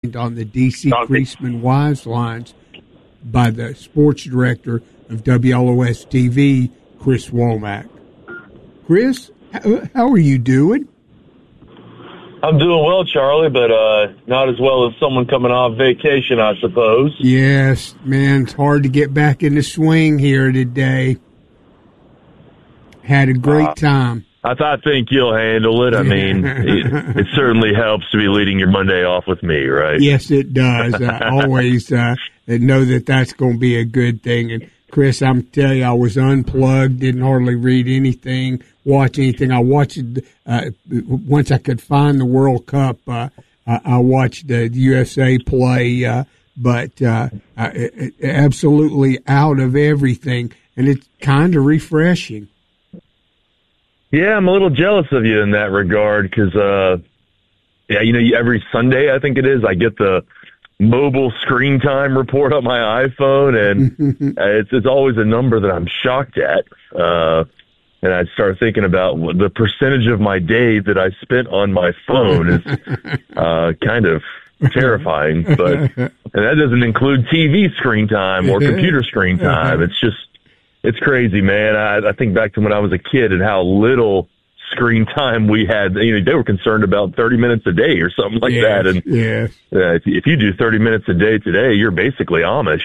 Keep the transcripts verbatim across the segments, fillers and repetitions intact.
joined on the D C Creasman Wives lines by the sports director of W L O S T V, Chris Womack. Chris, how, how are you doing? I'm doing well, Charlie, but uh, not as well as someone coming off vacation, I suppose. Yes, man, it's hard to get back in the swing here today. Had a great uh, time. I, th- I think you'll handle it. I mean, it, it certainly helps to be leading your Monday off with me, right? Yes, it does. I always uh, know that that's going to be a good thing. And, Chris, I'm telling you, I was unplugged, didn't hardly read anything, watch anything. I watched, uh, once I could find the World Cup, uh, I, I watched the U S A play, uh, but uh, uh, absolutely out of everything. And it's kind of refreshing. Yeah, I'm a little jealous of you in that regard because, uh, yeah, you know, every Sunday, I think it is, I get the mobile screen time report on my iPhone, and it's it's always a number that I'm shocked at. Uh, and I start thinking about the percentage of my day that I spent on my phone is uh, kind of terrifying. But and that doesn't include T V screen time or computer screen time. It's just it's crazy, man. I, I think back to when I was a kid and how little screen time we had. You know, they were concerned about thirty minutes a day or something like yes, that. And yes. uh, if, if you do thirty minutes a day today, you're basically Amish.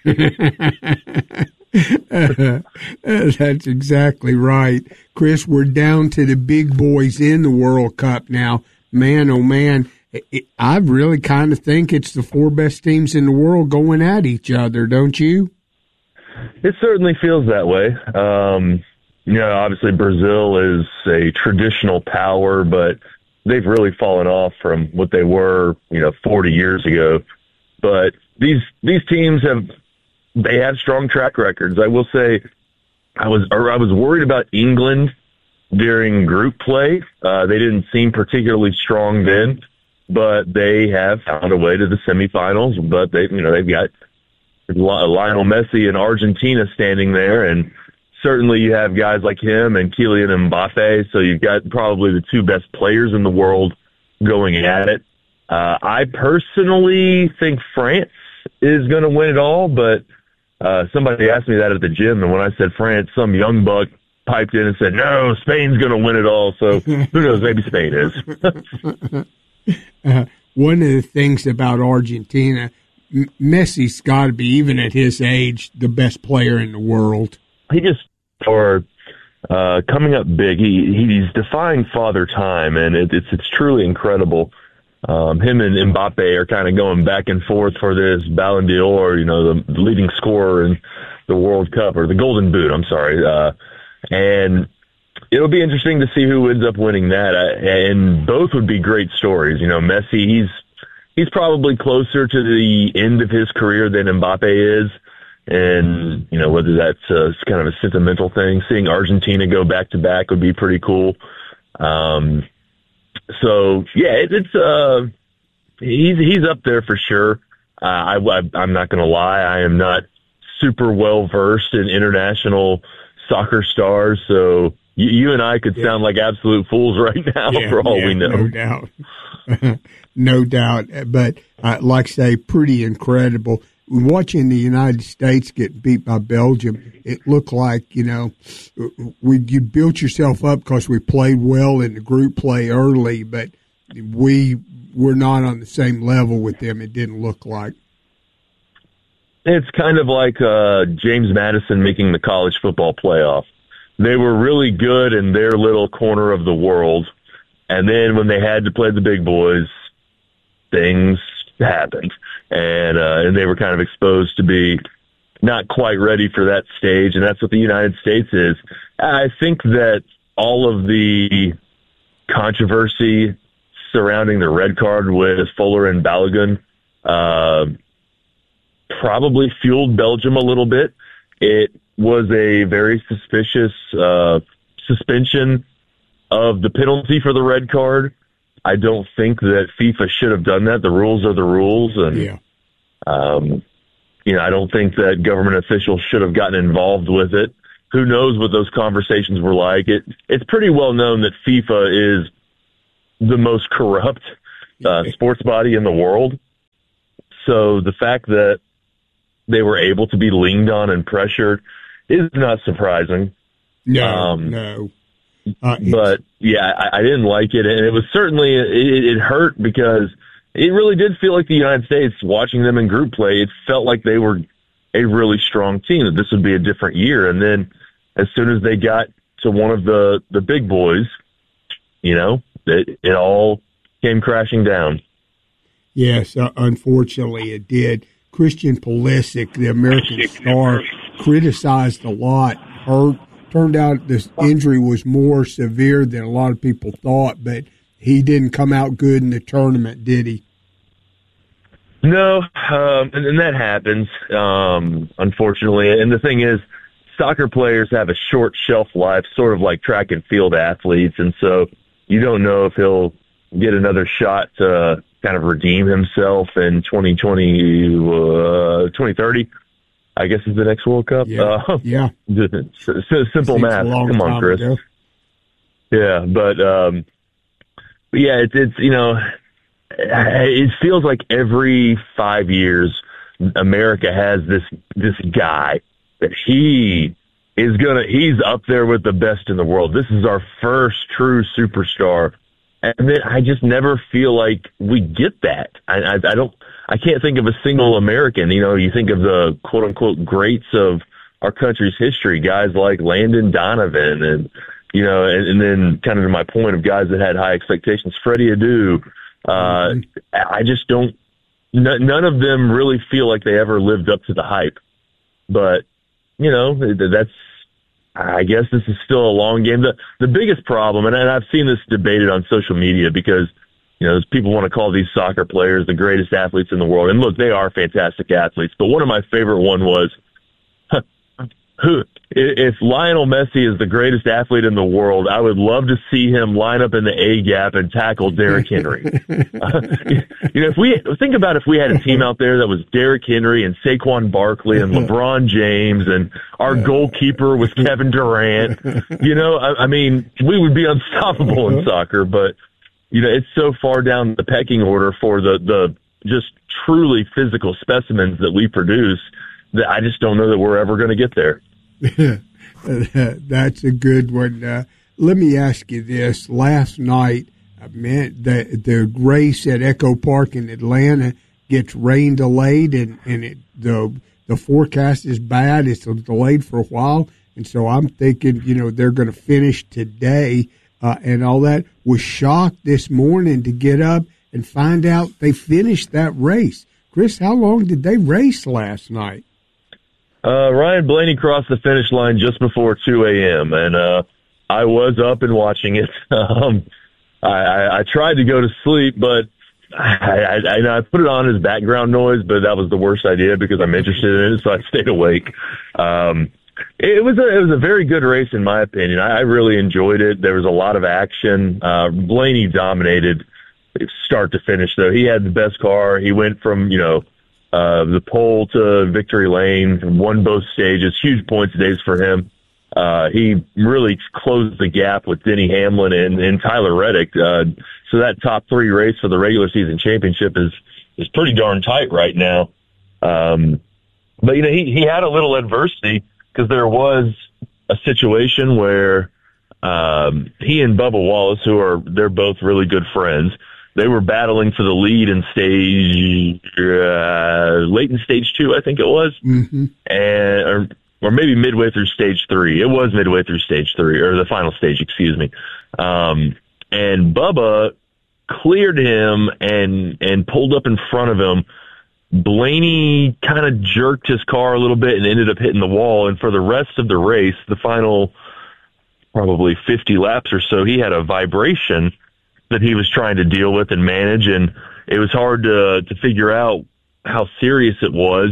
uh, that's exactly right. Chris, we're down to the big boys in the World Cup now. Man, oh man, it, it, I really kind of think it's the four best teams in the world going at each other, don't you? It certainly feels that way. Um, You know, obviously Brazil is a traditional power, but they've really fallen off from what they were, you know, forty years ago. But these these teams have they have strong track records. I will say, I was or I was worried about England during group play. Uh, they didn't seem particularly strong then, but they have found a way to the semifinals. But they, you know, they've got Lionel Messi and Argentina standing there, and certainly you have guys like him and Kylian Mbappe, so you've got probably the two best players in the world going at it. Uh, I personally think France is going to win it all, but uh, somebody asked me that at the gym, and when I said France, some young buck piped in and said, no, Spain's going to win it all, so who knows, maybe Spain is. uh, one of the things about Argentina, M- Messi's got to be, even at his age, the best player in the world. He just, or uh, coming up big, he he's defying father time, and it, it's it's truly incredible. Um, him and Mbappe are kind of going back and forth for this Ballon d'Or, you know, the leading scorer in the World Cup, or the Golden Boot, I'm sorry. Uh, and it'll be interesting to see who ends up winning that. Uh, and both would be great stories. You know, Messi, he's he's probably closer to the end of his career than Mbappe is. And, you know, whether that's uh, kind of a sentimental thing, seeing Argentina go back to back would be pretty cool. Um, so yeah, it, it's, uh, he's, he's up there for sure. Uh, I, I, I'm not going to lie. I am not super well versed in international soccer stars. So you, you and I could yeah. sound like absolute fools right now yeah, for all yeah, we know. No doubt. No doubt. But uh, like I say, pretty incredible. Watching the United States get beat by Belgium, it looked like, you know, we you built yourself up because we played well in the group play early, but we were not on the same level with them, it didn't look like. It's kind of like uh, James Madison making the college football playoff. They were really good in their little corner of the world, and then when they had to play the big boys, things happened. And uh, and they were kind of exposed to be not quite ready for that stage, and that's what the United States is. I think that all of the controversy surrounding the red card with Fuller and Balogun uh, probably fueled Belgium a little bit. It was a very suspicious uh, suspension of the penalty for the red card. I don't think that FIFA should have done that. The rules are the rules. And, yeah. um, you know, I don't think that government officials should have gotten involved with it. Who knows what those conversations were like? It, it's pretty well known that FIFA is the most corrupt uh, sports body in the world. so the fact that they were able to be leaned on and pressured is not surprising. No, um, no. Uh, but yeah, I, I didn't like it, and it was certainly it, it hurt because it really did feel like the United States, watching them in group play, it felt like they were a really strong team, that this would be a different year. And then as soon as they got to one of the, the big boys, you know, it, it all came crashing down. Yes, uh, unfortunately it did. Christian Pulisic, the American star, criticized a lot, hurt. Turned out this injury was more severe than a lot of people thought, but he didn't come out good in the tournament, did he? No, um, and, and that happens, um, unfortunately. And the thing is, soccer players have a short shelf life, sort of like track and field athletes, and so you don't know if he'll get another shot to kind of redeem himself in twenty twenty, uh, twenty thirty. I guess is the next World Cup. Yeah, uh, yeah. Simple math. Come on, Chris. Ago. Yeah, but um, but yeah, it's it's you know, it feels like every five years America has this this guy that he is gonna he's up there with the best in the world. This is our first true superstar, and then I just never feel like we get that. I I, I don't. I can't think of a single American. You know, you think of the quote unquote greats of our country's history, guys like Landon Donovan, and you know, and, and then kind of to my point of guys that had high expectations, Freddie Adu. Uh, mm-hmm. I just don't. N- none of them really feel like they ever lived up to the hype. But you know, that's. I guess this is still a long game. The the biggest problem, and I've seen this debated on social media because, you know, people want to call these soccer players the greatest athletes in the world. And look, they are fantastic athletes. But one of my favorite one was, who, if Lionel Messi is the greatest athlete in the world, I would love to see him line up in the A gap and tackle Derrick Henry. uh, you know, if we think about if we had a team out there that was Derrick Henry and Saquon Barkley and LeBron James and our goalkeeper was Kevin Durant, you know, I, I mean, we would be unstoppable in soccer. But you know, it's so far down the pecking order for the the just truly physical specimens that we produce that I just don't know that we're ever going to get there. That's a good one. Uh, let me ask you this. Last night, uh, man, the the race at Echo Park in Atlanta gets rain delayed, and, and it, the the forecast is bad. It's delayed for a while, and so I'm thinking, you know, they're going to finish today uh, and all that. Was shocked this morning to get up and find out they finished that race. Chris, how long did they race last night? Uh, Ryan Blaney crossed the finish line just before two a.m., and uh, I was up and watching it. um, I, I, I tried to go to sleep, but I, I, I put it on as background noise, but that was the worst idea because I'm interested in it, so I stayed awake. Um, it was a, it was a very good race, in my opinion. I, I really enjoyed it. There was a lot of action. Uh, Blaney dominated start to finish, though. He had the best car. He went from, you know, Uh, the pole to victory lane, won both stages, huge points days for him. Uh, he really closed the gap with Denny Hamlin and, and Tyler Reddick. Uh, so that top three race for the regular season championship is, is pretty darn tight right now. Um, but, you know, he, he had a little adversity because there was a situation where um, he and Bubba Wallace, who are, they're both really good friends, they were battling for the lead in stage, uh, late in stage two, I think it was, mm-hmm. and or, or maybe midway through stage three. It was midway through stage three, or the final stage, excuse me. Um, and Bubba cleared him and and pulled up in front of him. Blaney kind of jerked his car a little bit and ended up hitting the wall. And for the rest of the race, the final probably fifty laps or so, he had a vibration that he was trying to deal with and manage, and it was hard to to figure out how serious it was.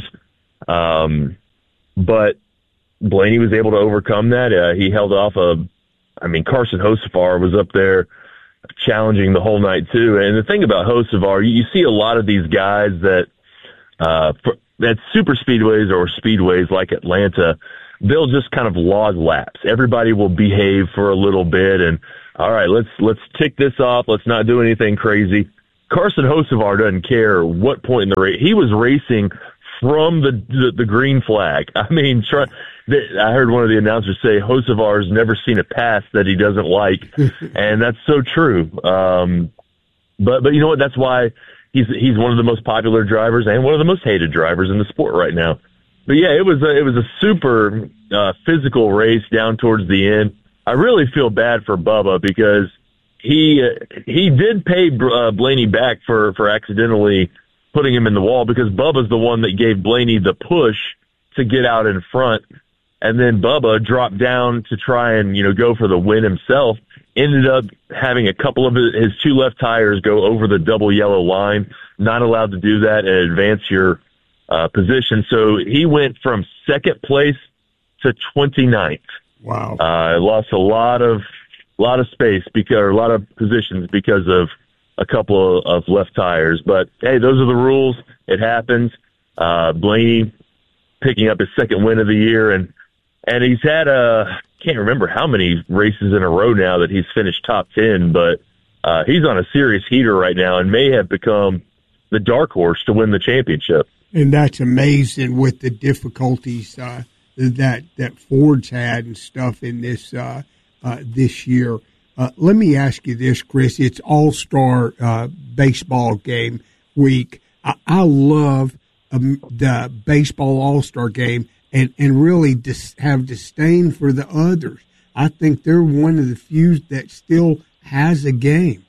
Um, but Blaney was able to overcome that. Uh, he held off a, I mean, Carson Hocevar was up there challenging the whole night too. And the thing about Hocevar, you, you see a lot of these guys that uh, for, at super speedways or speedways like Atlanta, they'll just kind of log laps. Everybody will behave for a little bit and, all right, let's let's tick this off. Let's not do anything crazy. Carson Hocevar doesn't care what point in the race. He was racing from the the, the green flag. I mean, try, I heard one of the announcers say Hocevar's never seen a pass that he doesn't like, and that's so true. Um, but but you know what? That's why he's he's one of the most popular drivers and one of the most hated drivers in the sport right now. But yeah, it was a, it was a super uh, physical race down towards the end. I really feel bad for Bubba because he uh, he did pay uh, Blaney back for for accidentally putting him in the wall, because Bubba's the one that gave Blaney the push to get out in front. And then Bubba dropped down to try and, you know, go for the win himself, ended up having a couple of his two left tires go over the double yellow line, not allowed to do that and advance your uh, position. So he went from second place to twenty-ninth. Wow. Uh, lost a lot of, lot of space because, or a lot of positions because of a couple of, of left tires. But hey, those are the rules. It happens. Uh, Blaney picking up his second win of the year, and, and he's had a, can't remember how many races in a row now that he's finished top ten, but, uh, he's on a serious heater right now and may have become the dark horse to win the championship. And that's amazing with the difficulties, uh, that, that Ford's had and stuff in this, uh, uh, this year. Uh, let me ask you this, Chris. It's All-Star uh, baseball game week. I, I love um, the baseball All-Star game and, and really dis- have disdain for the others. I think they're one of the few that still has a game.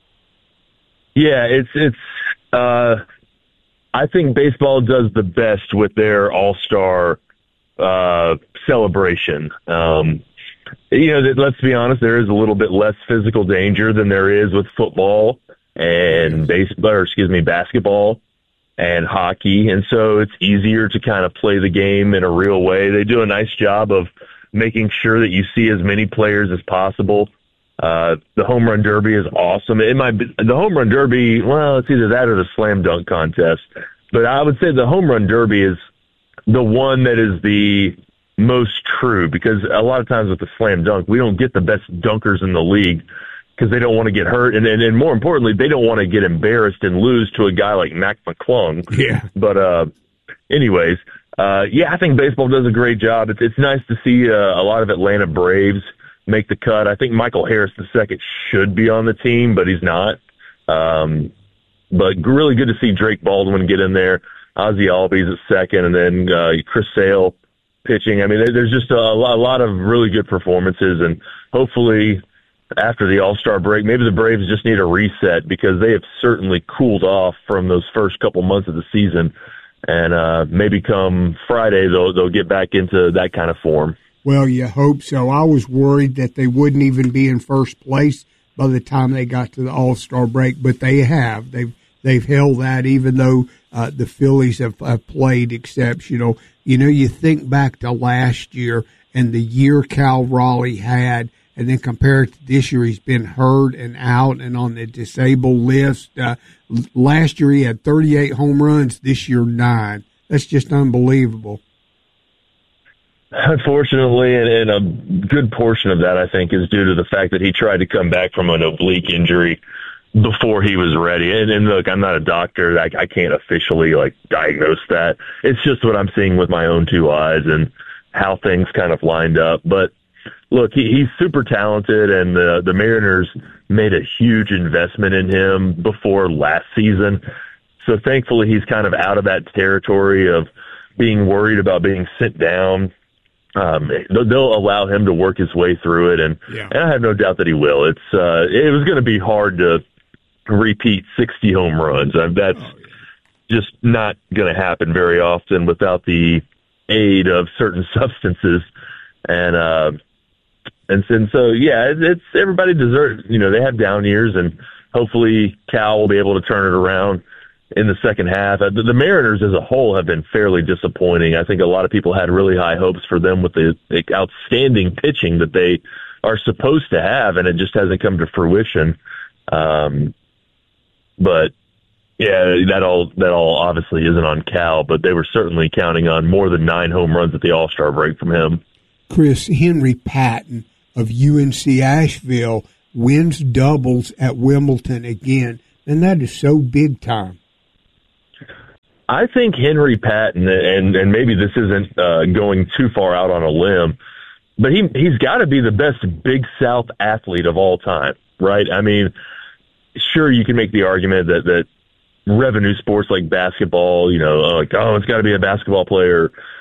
Yeah, it's it's. Uh, I think baseball does the best with their All-Star uh, celebration. Um, You know, let's be honest, there is a little bit less physical danger than there is with football and baseball, or excuse me, basketball and hockey. And so it's easier to kind of play the game in a real way. They do a nice job of making sure that you see as many players as possible. Uh, the home run derby is awesome. It might be the home run derby. Well, it's either that or the slam dunk contest, but I would say the home run derby is the one that is the most true, because a lot of times with the slam dunk, we don't get the best dunkers in the league because they don't want to get hurt. And, and, and more importantly, they don't want to get embarrassed and lose to a guy like Mac McClung. Yeah. But, uh, anyways, uh, yeah, I think baseball does a great job. It's, it's nice to see, uh, a lot of Atlanta Braves make the cut. I think Michael Harris the second should be on the team, but he's not. Um, but really good to see Drake Baldwin get in there. Ozzie Albies at second, and then, uh, Chris Sale pitching. I mean, there's just a lot of really good performances, and hopefully after the All-Star break, maybe the Braves just need a reset, because they have certainly cooled off from those first couple months of the season, and uh, maybe come Friday they'll they'll get back into that kind of form. Well, you hope so. I was worried that they wouldn't even be in first place by the time they got to the All-Star break, but they have. They've they've held that, even though uh, the Phillies have, have played exceptional. You know, you think back to last year and the year Cal Raleigh had, and then compare it to this year, he's been hurt and out and on the disabled list. Uh, last year he had thirty-eight home runs, this year nine. That's just unbelievable. Unfortunately, and, and a good portion of that, I think, is due to the fact that he tried to come back from an oblique injury before he was ready. And, and look, I'm not a doctor. I, I can't officially like diagnose that. It's just what I'm seeing with my own two eyes and how things kind of lined up. But look, he, he's super talented, and the, the Mariners made a huge investment in him before last season. So thankfully he's kind of out of that territory of being worried about being sent down. Um, they'll allow him to work his way through it, and, yeah. and I have no doubt that he will. It's uh, it was going to be hard to repeat sixty home runs. I mean, that's oh, yeah. just not going to happen very often without the aid of certain substances. And uh, and, and so, yeah, it, it's everybody deserves. You know, they have down years, and hopefully Cal will be able to turn it around in the second half. The, the Mariners as a whole have been fairly disappointing. I think a lot of people had really high hopes for them with the, the outstanding pitching that they are supposed to have, and it just hasn't come to fruition. Um, but yeah, that all that all obviously isn't on Cal, but they were certainly counting on more than nine home runs at the All-Star break from him. Chris, Henry Patton of U N C Asheville wins doubles at Wimbledon again, and that is so big time. I think Henry Patton, and and maybe this isn't uh, going too far out on a limb, but he he's got to be the best Big South athlete of all time, right? I mean, sure, you can make the argument that that revenue sports like basketball, you know, like oh, it's got to be a basketball player,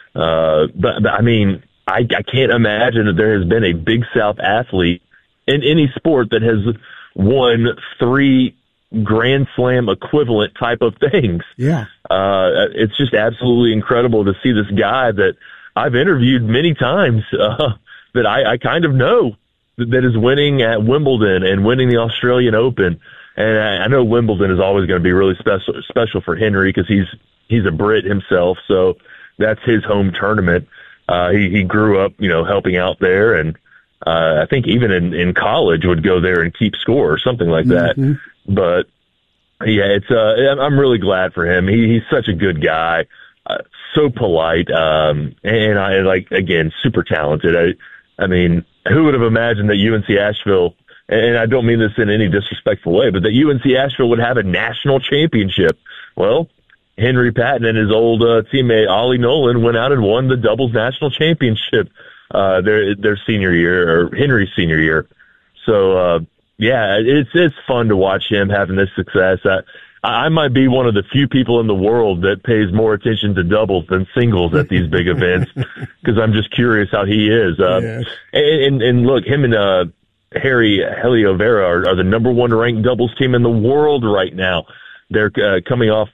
uh, but, but I mean, I, I can't imagine that there has been a Big South athlete in any sport that has won three Grand Slam equivalent type of things. Yeah. Uh, it's just absolutely incredible to see this guy that I've interviewed many times, uh, that I, I kind of know that, that is winning at Wimbledon and winning the Australian Open. And I, I know Wimbledon is always going to be really special, special for Henry because he's, he's a Brit himself. So that's his home tournament. Uh, he, he grew up, you know, helping out there. And, uh, I think even in, in college would go there and keep score or something like that. Mm-hmm. But yeah, it's, uh, I'm really glad for him. He, he's such a good guy, uh, so polite. Um, and I like, again, super talented. I, I mean, who would have imagined that U N C Asheville, and I don't mean this in any disrespectful way, but that U N C Asheville would have a national championship. Well, Henry Patton and his old uh, teammate Ollie Nolan went out and won the doubles national championship uh, their their senior year, or Henry's senior year. So, uh, yeah, it's it's fun to watch him having this success. I, I might be one of the few people in the world that pays more attention to doubles than singles at these big events because I'm just curious how he is. Uh, yes. and, and, and look, him and uh, Harry Helio Vera are, are the number one ranked doubles team in the world right now. They're uh, coming off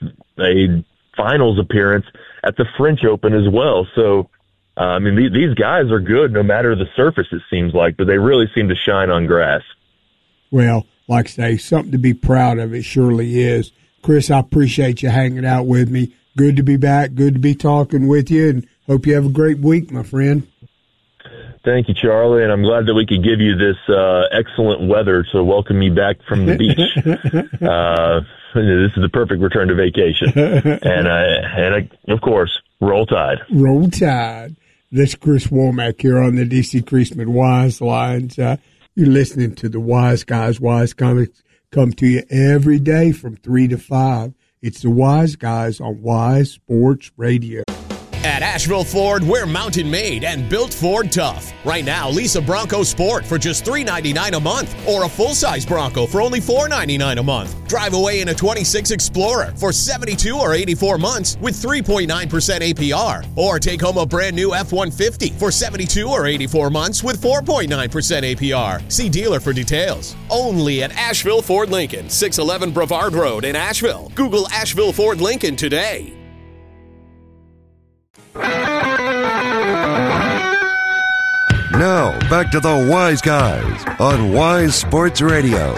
a finals appearance at the French Open as well. So, uh, I mean, th- these guys are good no matter the surface, it seems like, but they really seem to shine on grass. Well, like I say, something to be proud of. It surely is. Chris, I appreciate you hanging out with me. Good to be back. Good to be talking with you, and hope you have a great week, my friend. Thank you, Charlie, and I'm glad that we could give you this uh, excellent weather to welcome you back from the beach. uh, this is the perfect return to vacation. And, uh, and I, of course, roll tide. Roll tide. This is Chris Womack here on the D C Creasman Wise Lines. Uh, you're listening to the Wise Guys, Wise Comics, come to you every day from three to five. It's the Wise Guys on Wise Sports Radio. At Asheville Ford, we're mountain made and built Ford tough. Right now, lease a Bronco Sport for just three hundred ninety-nine dollars a month or a full-size Bronco for only four hundred ninety-nine dollars a month. Drive away in a twenty-six Explorer for seventy-two or eighty-four months with three point nine percent A P R. Or take home a brand new F one fifty for seventy-two or eighty-four months with four point nine percent A P R. See dealer for details. Only at Asheville Ford Lincoln, six eleven Brevard Road in Asheville. Google Asheville Ford Lincoln today. Now, back to the Wise Guys on Wise Sports Radio.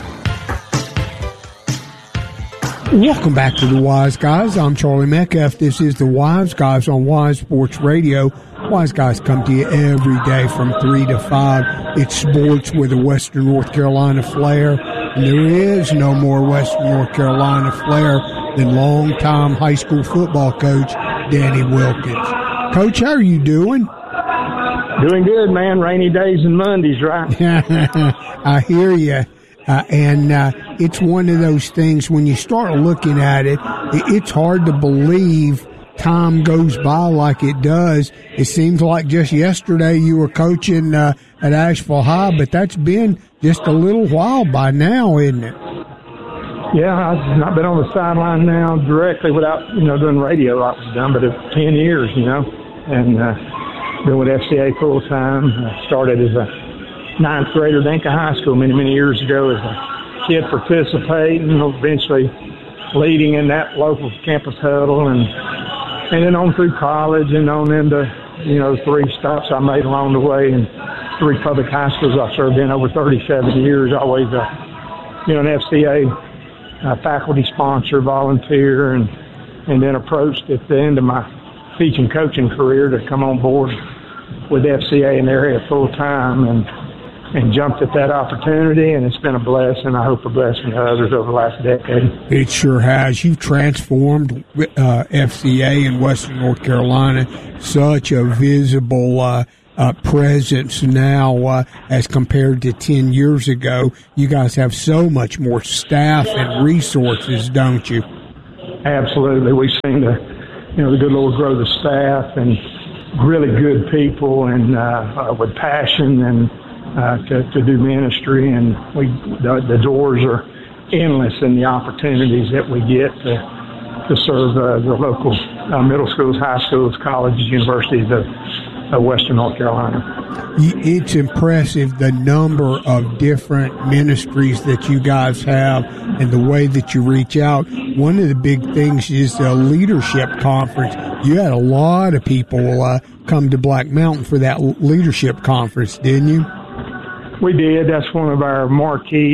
Welcome back to the Wise Guys. I'm Charlie Metcalf. This is the Wise Guys on Wise Sports Radio. Wise Guys come to you every day from three to five. It's sports with a Western North Carolina flair. And there is no more Western North Carolina flair than longtime high school football coach Danny Wilkins. Coach, how are you doing? Doing good, man. Rainy days and Mondays, right? I hear you. Uh, and uh, it's one of those things, when you start looking at it, it's hard to believe time goes by like it does. It seems like just yesterday you were coaching uh, at Asheville High, but that's been just a little while by now, isn't it? Yeah, I've not been on the sideline now directly without, you know, doing radio like I've done, but it's ten years, you know, and uh, been with F C A full time. I started as a ninth grader at Inca High School many, many years ago as a kid participating, eventually leading in that local campus huddle, and and then on through college and on into, you know, three stops I made along the way and three public high schools I've served in over thirty-seven years, always a, you know, an F C A Uh, faculty sponsor, volunteer, and and then approached at the end of my teaching coaching career to come on board with F C A in the area full time, and and jumped at that opportunity, and it's been a blessing. I hope a blessing to others over the last decade. It sure has. You've transformed uh, F C A in Western North Carolina. Such a visible uh, uh, presence now uh, as compared to ten years ago. You guys have so much more staff and resources, don't you? Absolutely. We seem to, you know, the good Lord grow the staff and really good people and uh, uh, with passion and uh, to, to do ministry. And we the, the doors are endless in the opportunities that we get to to serve uh, the local uh, middle schools, high schools, colleges, universities of, of Western North Carolina. It's impressive the number of different ministries that you guys have and the way that you reach out. One of the big things is the leadership conference. You had a lot of people uh, come to Black Mountain for that leadership conference, didn't you? We did. That's one of our marquee